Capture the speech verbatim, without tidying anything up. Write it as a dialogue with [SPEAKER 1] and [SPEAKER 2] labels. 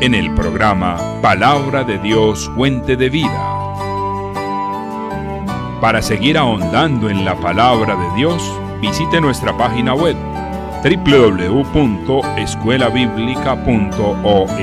[SPEAKER 1] en el programa Palabra de Dios, Fuente de Vida. Para seguir ahondando en la Palabra de Dios, visite nuestra página web doble u doble u doble u punto escuela bíblica punto org.